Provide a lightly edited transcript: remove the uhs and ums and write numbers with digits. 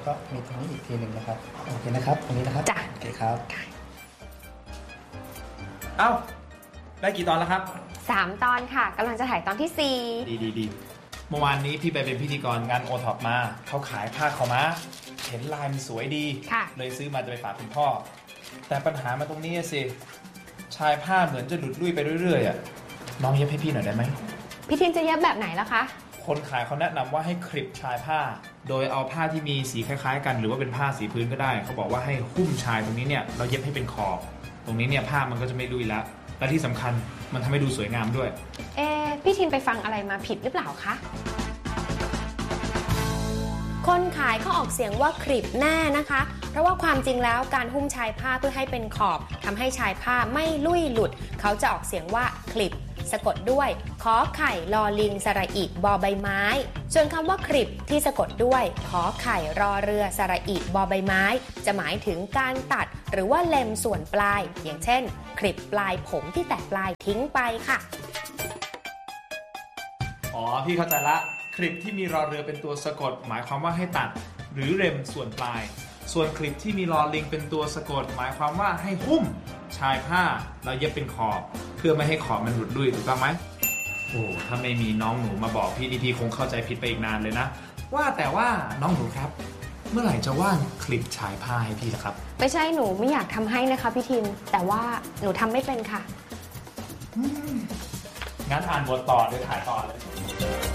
แล้วก็มีตรงนี้อีกทีหนึ่งนะครับโอเคนะครับตรงนี้นะครับโอเคครับเอ้าได้กี่ตอนแล้วครับ 3 ตอนค่ะกำลังจะถ่ายตอนที่ดีเมื่อวานนี้พี่ไปเป็นพิธีกรงานโอท็อปมาเขาขายผ้าขาวม้าเห็นลายมันสวยดีเลยซื้อมาจะไปฝากคุณพ่อแต่ปัญหามาตรงนี้สิชายผ้าเหมือนจะหลุดลุ่ยไปเรื่อยๆน้องเย็บให้พี่หน่อยได้ไหมพี่ทินจะเย็บแบบไหนล่ะคะคนขายเขาแนะนำว่าให้คลิปชายผ้าโดยเอาผ้าที่มีสีคล้ายๆกันหรือว่าเป็นผ้าสีพื้นก็ได้เขาบอกว่าให้หุ้มชายตรงนี้เนี่ยเราเย็บให้เป็นขอบตรงนี้เนี่ยผ้ามันก็จะไม่ลุยแล้วและที่สำคัญมันทำให้ดูสวยงามด้วยพี่ทินไปฟังอะไรมาผิดหรือเปล่าคะคนขายเขาออกเสียงว่าคลิปแน่นะคะเพราะว่าความจริงแล้วการหุ้มชายผ้าเพื่อให้เป็นขอบทำให้ชายผ้าไม่ลุ่ยหลุดเขาจะออกเสียงว่าคลิปสะกดด้วยขอไข่ลอลิงสระอิบอใบไม้ส่วนคำว่าคลิปที่สะกดด้วยขอไข่รอเรือสระอิบอใบไม้จะหมายถึงการตัดหรือว่าเล็มส่วนปลายอย่างเช่นคลิปปลายผมที่แตกปลายทิ้งไปค่ะพี่เข้าใจละคลิปที่มีรอเรือเป็นตัวสะกดหมายความว่าให้ตัดหรือเล็มส่วนปลายส่วนคลิปที่มีลอลิงเป็นตัวสะกดหมายความว่าให้หุ้มชายผ้าแล้วเย็บเป็นขอบเพื่อไม่ให้ขอบมันหลุดลุ่ยถูกต้องไหมโอ้ถ้าไม่มีน้องหนูมาบอกพี่คงเข้าใจผิดไปอีกนานเลยนะว่าแต่ว่าน้องหนูครับเมื่อไหร่จะว่างคลิปชายผ้าให้พี่ล่ะครับไม่ใช่หนูไม่อยากทำให้นะคะพี่ทินแต่ว่าหนูทำไม่เป็นค่ะงั้นอ่านบทต่อเดี๋ยวถ่ายต่อเลย